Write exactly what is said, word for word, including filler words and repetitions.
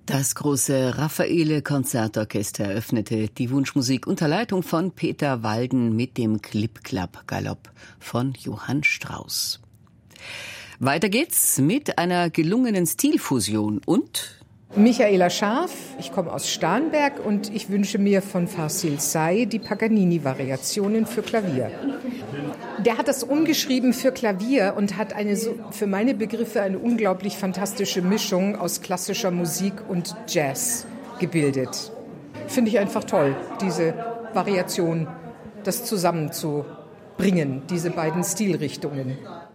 Das große Raffaele Konzertorchester eröffnete die Wunschmusik unter Leitung von Peter Walden mit dem Klipp-Klapp-Galopp von Johann Strauss. Weiter geht's mit einer gelungenen Stilfusion und Michaela Scharf, ich komme aus Starnberg und ich wünsche mir von Farsil Say die Paganini-Variationen für Klavier. Der hat das umgeschrieben für Klavier und hat eine, für meine Begriffe eine unglaublich fantastische Mischung aus klassischer Musik und Jazz gebildet. Finde ich einfach toll, diese Variation, das zusammenzubringen, diese beiden Stilrichtungen.